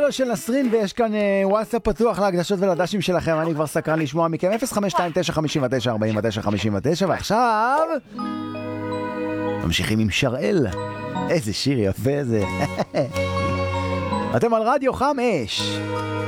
הקול של נסרין, ויש כאן וואטסאפ פתוח להקדשות ולדשים שלכם. אני כבר סקרן לשמוע מכם. 052-959-4959. ועכשיו ממשיכים עם שראל. איזה שיר יפה זה. אתם על רדיו 5.